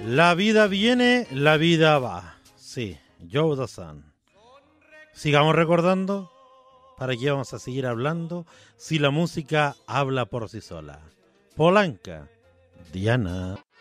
La vida viene, la vida va. Sí, Joe Dassin. Sigamos recordando. ¿Para qué vamos a seguir hablando si la música habla por sí sola? Polanca, Diana.